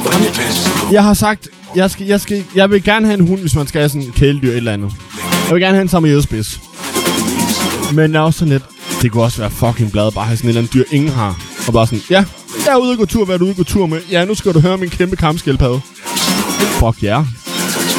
Jeg har sagt, jeg vil gerne have en hund, hvis man skal have sådan en kæledyr et eller andet. Jeg vil gerne have en samoyedspids. Men jeg er også sådan lidt, det kunne også være fucking blad, bare have sådan et eller andet dyr, ingen har. Og bare sådan, ja, jeg er ude at gå tur, hvad er du ude at gå tur med? Ja, nu skal du høre min kæmpe kampskildpadde. Fuck ja. Yeah.